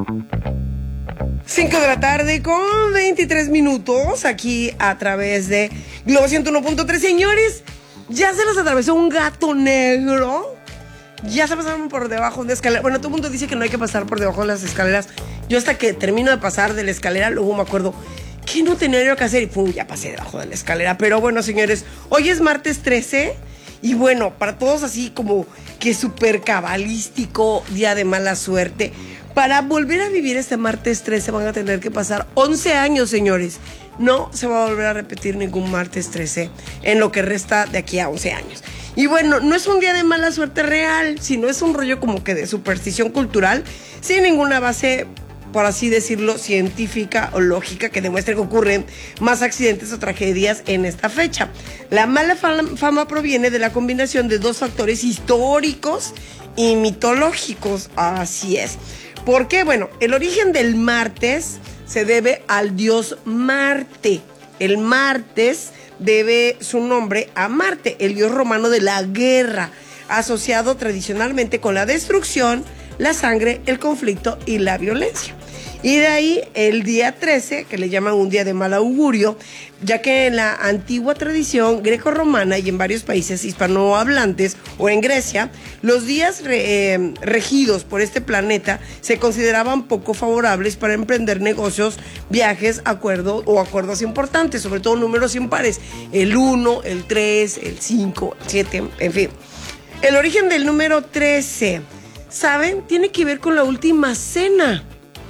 5 de la tarde con 23 minutos aquí a través de Globo 101.3. Señores, ya se les atravesó un gato negro. Ya se pasaron por debajo de la escalera. Bueno, todo el mundo dice que no hay que pasar por debajo de las escaleras. Yo hasta que termino de pasar de la escalera, luego me acuerdo que no tenía yo que hacer y pum, ya pasé debajo de la escalera. Pero bueno, señores, hoy es martes 13 y bueno, para todos así como que súper cabalístico, día de mala suerte. Para volver a vivir este martes 13 van a tener que pasar 11 años, señores. No se va a volver a repetir ningún martes 13 en lo que resta de aquí a 11 años. Y bueno, no es un día de mala suerte real, sino es un rollo como que de superstición cultural, sin ninguna base, por así decirlo, científica o lógica que demuestre que ocurren más accidentes o tragedias en esta fecha. La mala fama proviene de la combinación de dos factores históricos y mitológicos, así es. ¿Por qué? Bueno, el origen del martes se debe al dios Marte. El martes debe su nombre a Marte, el dios romano de la guerra, asociado tradicionalmente con la destrucción, la sangre, el conflicto y la violencia. Y de ahí el día 13, que le llaman un día de mal augurio, ya que en la antigua tradición greco-romana y en varios países hispanohablantes o en Grecia, los días regidos por este planeta se consideraban poco favorables para emprender negocios, viajes, acuerdos importantes, sobre todo números impares, el 1, el 3, el 5, el 7, en fin. El origen del número 13, ¿saben? Tiene que ver con la última cena.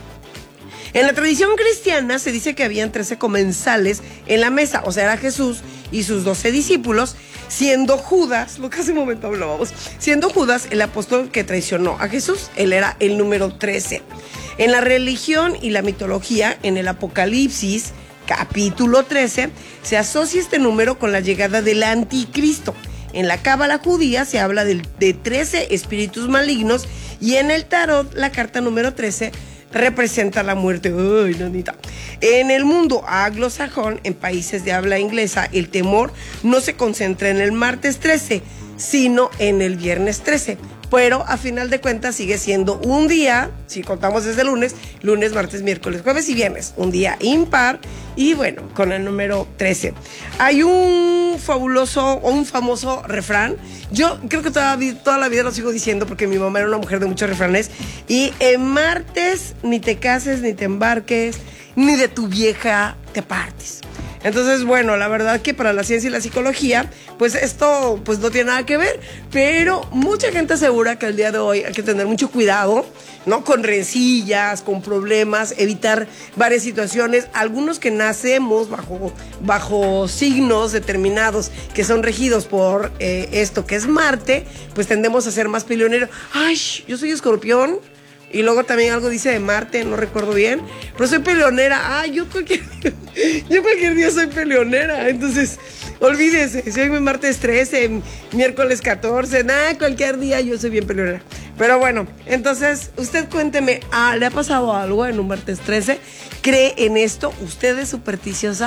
En la tradición cristiana se dice que habían 13 comensales en la mesa, o sea, era Jesús y sus 12 discípulos, siendo Judas, lo que hace un momento hablábamos, siendo Judas el apóstol que traicionó a Jesús, él era el número 13. En la religión y la mitología, en el Apocalipsis, capítulo 13, se asocia este número con la llegada del anticristo. En la cábala judía se habla de 13 espíritus malignos y en el tarot, la carta número 13, representa la muerte. Ay, nanita. En el mundo anglosajón, en países de habla inglesa, el temor no se concentra en el martes 13, sino en el viernes 13. Pero a final de cuentas sigue siendo un día, si contamos desde lunes, martes, miércoles, jueves y viernes, un día impar y bueno, con el número 13. Hay un famoso refrán, yo creo que toda la vida lo sigo diciendo porque mi mamá era una mujer de muchos refranes, y en martes ni te cases, ni te embarques, ni de tu vieja te partes. Entonces, bueno, la verdad que para la ciencia y la psicología, pues esto pues no tiene nada que ver, pero mucha gente asegura que el día de hoy hay que tener mucho cuidado, ¿no? Con rencillas, con problemas, evitar varias situaciones, algunos que nacemos bajo signos determinados que son regidos por esto que es Marte, pues tendemos a ser más peleoneros. Ay, yo soy Escorpión. Y luego también algo dice de Marte, no recuerdo bien. Pero soy peleonera. Ah, yo cualquier día soy peleonera. Entonces, olvídese. Si hoy es martes 13, miércoles 14, cualquier día yo soy bien peleonera. Pero bueno, entonces, usted cuénteme, ¿le ha pasado algo en un martes 13? ¿Cree en esto? ¿Usted es supersticiosa?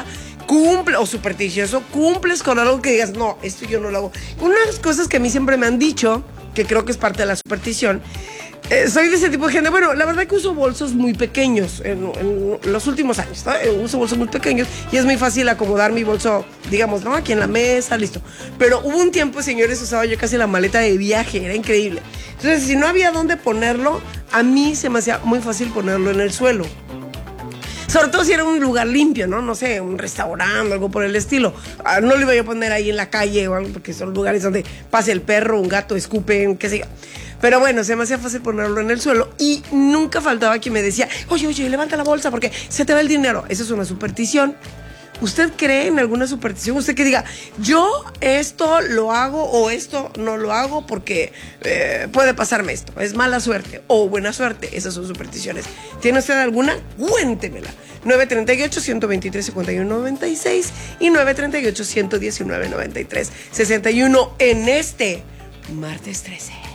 ¿Cumples con algo que digas, no, esto yo no lo hago? Unas cosas que a mí siempre me han dicho, que creo que es parte de la superstición, soy de ese tipo de gente. Bueno, la verdad que uso bolsos muy pequeños en los últimos años, ¿no? Uso bolsos muy pequeños y es muy fácil acomodar mi bolso, digamos, ¿no? Aquí en la mesa, listo. Pero hubo un tiempo, señores, usaba yo casi la maleta de viaje, era increíble. Entonces, si no había dónde ponerlo, a mí se me hacía muy fácil ponerlo en el suelo. Sobre todo si era un lugar limpio, ¿no? No sé, un restaurante, algo por el estilo. No lo iba a poner ahí en la calle o algo, porque son lugares donde pase el perro, un gato, escupen, qué sé yo. Pero bueno, se me hacía fácil ponerlo en el suelo y nunca faltaba quien me decía, oye, levanta la bolsa porque se te va el dinero. Eso es una superstición. ¿Usted cree en alguna superstición? Usted que diga, yo esto lo hago o esto no lo hago porque puede pasarme esto. Es mala suerte o buena suerte. Esas son supersticiones. ¿Tiene usted alguna? Cuéntemela. 938-123-5196 y 938-119-93-61 en este martes 13.